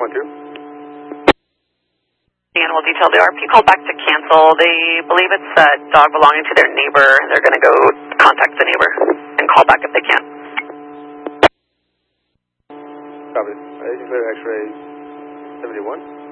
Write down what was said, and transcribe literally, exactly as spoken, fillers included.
one two. The animal detail, the R P called back to cancel. They believe it's a dog belonging to their neighbor. They're going to go contact the neighbor and call back if they can. Copy. Agent clear X-ray seventy-one.